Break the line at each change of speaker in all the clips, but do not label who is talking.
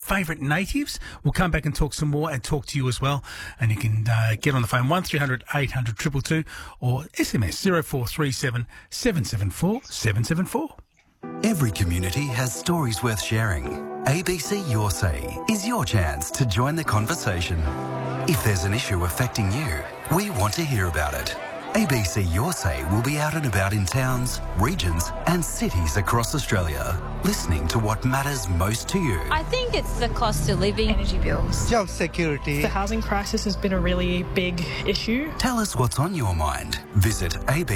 favourite natives. We'll come back and talk some more and talk to you as well. And you can get on the phone 1300 800 222 or SMS 0437 774 774.
Every community has stories worth sharing. ABC Your Say is your chance to join the conversation. If there's an issue affecting you, we want to hear about it. ABC Your Say will be out and about in towns, regions and cities across Australia, listening to what matters most to you.
I think it's the cost of living.
Energy bills.
Job security.
The housing crisis has been a really big issue.
Tell us what's on your mind. Visit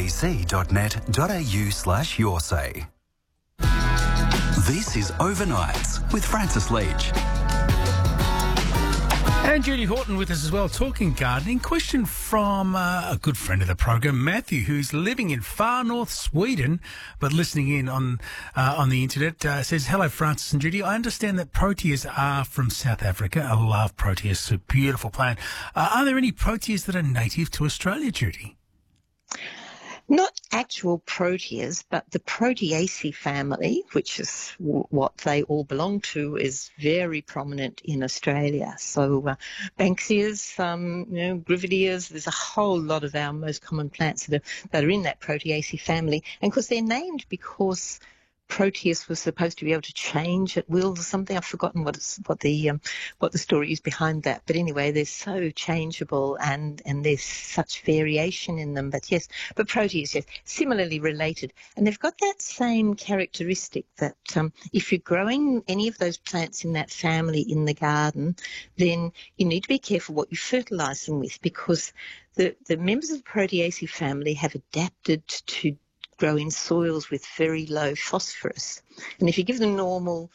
abc.net.au/yoursay. This is Overnights with Francis Leach.
And Judy Horton with us as well, talking gardening. Question from a good friend of the program, Matthew, who's living in far north Sweden, but listening in on the internet, says, hello, Francis and Judy. I understand that proteas are from South Africa. I love proteas. It's a beautiful plant. Are there any proteas that are native to Australia, Judy?
Not actual proteas, but the Proteaceae family, which is what they all belong to, is very prominent in Australia. So Banksias, Grevilleas, there's a whole lot of our most common plants that are in that Proteaceae family. And of course they're named because Proteus was supposed to be able to change at will or something. I've forgotten what the story is behind that. But anyway, they're so changeable and there's such variation in them. But Proteus, yes, similarly related. And they've got that same characteristic that if you're growing any of those plants in that family in the garden, then you need to be careful what you fertilise them with, because the members of the Proteaceae family have adapted to grow in soils with very low phosphorus. And if you give them normal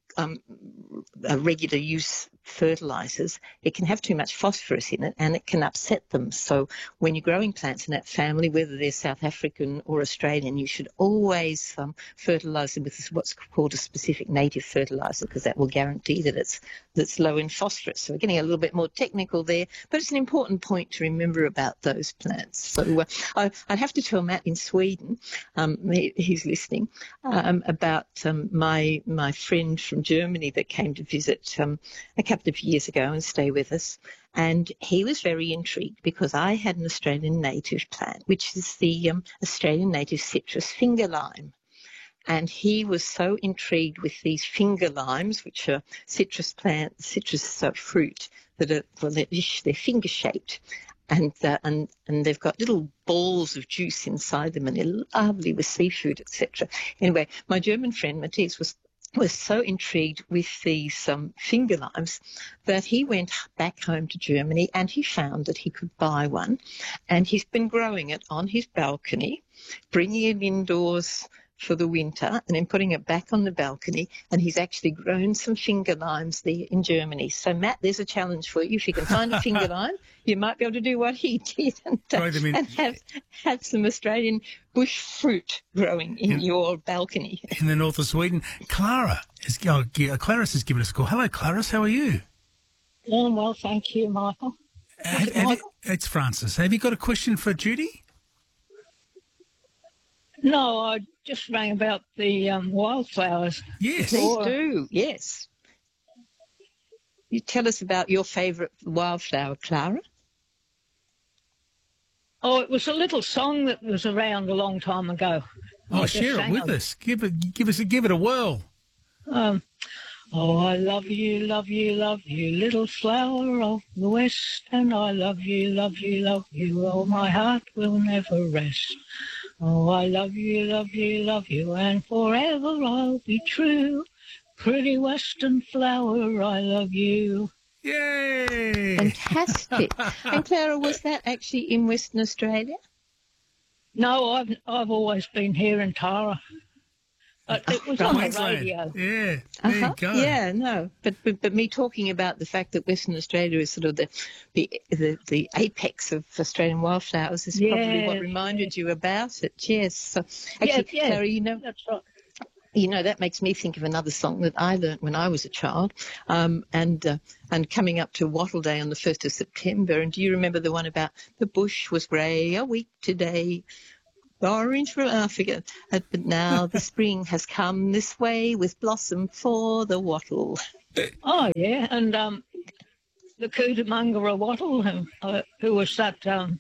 regular use fertilizers, it can have too much phosphorus in it and it can upset them. So when you're growing plants in that family, whether they're South African or Australian, you should always fertilize them with what's called a specific native fertilizer, because that will guarantee that it's low in phosphorus. So we're getting a little bit more technical there, but it's an important point to remember about those plants. So I'd have to tell Matt in Sweden, he's listening, about my friend from Germany that came to visit a couple of years ago and stay with us. And he was very intrigued because I had an Australian native plant, which is the Australian native citrus finger lime. And he was so intrigued with these finger limes, which are citrus fruit that are, they're finger shaped. And they've got little balls of juice inside them, and they're lovely with seafood, etc. Anyway, my German friend Matthias was so intrigued with these finger limes that he went back home to Germany and he found that he could buy one, and he's been growing it on his balcony, bringing it indoors for the winter and then putting it back on the balcony, and he's actually grown some finger limes there in Germany. So, Matt, there's a challenge for you. If you can find a finger lime, you might be able to do what he did and have some Australian bush fruit growing in your balcony.
In the north of Sweden. Clarice has given us a call. Hello, Clarice. How are you?
Well, thank you, Michael.
It's Francis. Have you got a question for Judy?
No, I just rang about the wildflowers.
Yes, please do. Yes. You tell us about your favourite wildflower, Clara.
Oh, it was a little song that was around a long time ago.
Oh, share it with us. Give it a whirl.
Oh, I love you, love you, love you, little flower of the west, and I love you, love you, love you, oh, my heart will never rest. Oh, I love you, love you, love you, and forever I'll be true. Pretty western flower, I love you.
Yay!
Fantastic. And Clara, was that actually in Western Australia?
No, I've always been here in Tara. It was on the radio.
Yeah, there you go.
Yeah, no, but me talking about the fact that Western Australia is sort of the apex of Australian wildflowers is probably what reminded you about it. Yes. So actually, Clara,
that's right.
You know, that makes me think of another song that I learnt when I was a child, and coming up to Wattle Day on the 1st of September. And do you remember the one about the bush was grey a week today? orange from Africa. But now the spring has come this way with blossom for the wattle.
Oh, yeah, and the Cootamungara wattle, who was that...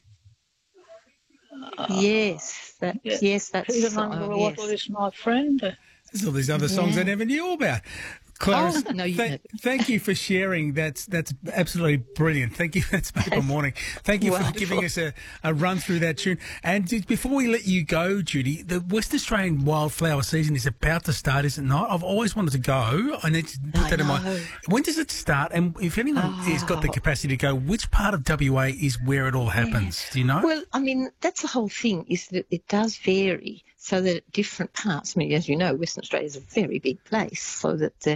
yes, that's
Cootamungara wattle is my friend.
There's all these other songs I never knew about. Clarence,
no, you never.
thank you for sharing. That's absolutely brilliant. Thank you. That's Maple Morning. Thank you for giving us a run through that tune. And before we let you go, Judy, the West Australian wildflower season is about to start, is it not? I've always wanted to go. I need to put that in mind. When does it start? And if anyone has got the capacity to go, which part of WA is where it all happens? Do you know?
Well, I mean, that's the whole thing, is that it does vary. So that at different parts, I mean, as you know, Western Australia is a very big place, so that there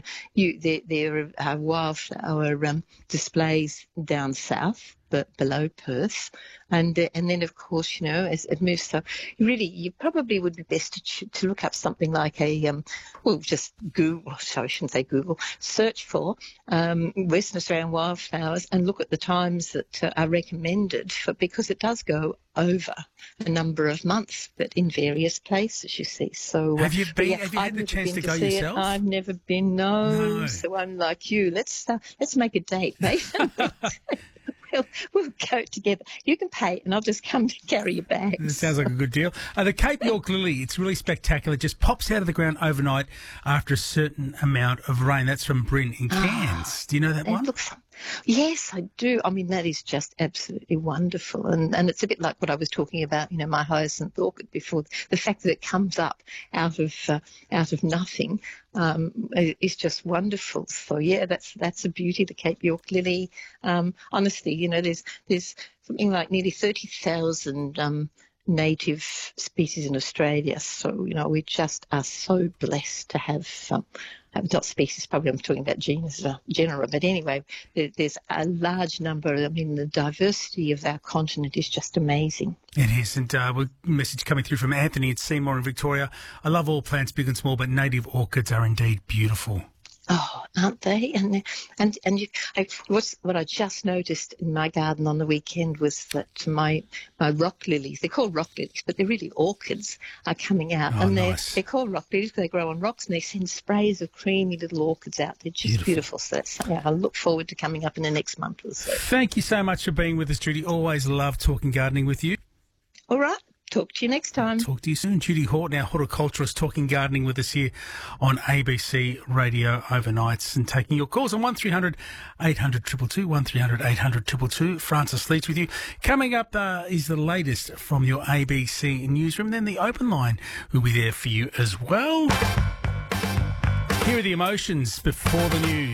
are wildflower displays down south, but below Perth, and then of course, you know, as it moves. So really, you probably would be best to look up something like just Google. Sorry, I shouldn't say Google. Search for Western Australian wildflowers and look at the times that are recommended, because it does go over a number of months, but in various places, you see. So
have you been? Have you had the chance to go yourself?
I've never been. No. So I'm like you. Let's make a date, mate. We'll go together. You can pay, and I'll just come to carry your bags.
That sounds like a good deal. The Cape York lily, it's really spectacular. It just pops out of the ground overnight after a certain amount of rain. That's from Bryn in Cairns. Do you know that one?
Yes, I do. I mean, that is just absolutely wonderful. And it's a bit like what I was talking about, you know, my hyacinth orchid before. The fact that it comes up out of nothing is just wonderful. So, yeah, that's a beauty, the Cape York lily. Honestly, you know, there's something like nearly 30,000 native species in Australia. So, you know, we just are so blessed to have not species, probably I'm talking about genera, but anyway, there's a large number. I mean, the diversity of our continent is just amazing.
It is, and a message coming through from Anthony at Seymour in Victoria. I love all plants, big and small, but native orchids are indeed beautiful.
Oh, aren't they? What I just noticed in my garden on the weekend was that my rock lilies, they're called rock lilies, but they're really orchids, are coming out.
Oh,
and
nice.
they're called rock lilies because they grow on rocks, and they send sprays of creamy little orchids out. They're just beautiful. So that's something I look forward to coming up in the next month or so.
Thank you so much for being with us, Judy. Always love talking gardening with you.
All right. Talk to you next time.
Talk to you soon. Judy Horton, our horticulturist, talking gardening with us here on ABC Radio overnights and taking your calls on 1300 800 222, 1300 800 222. Francis Leeds with you. Coming up is the latest from your ABC newsroom. Then the open line will be there for you as well. Here are the emotions before the news.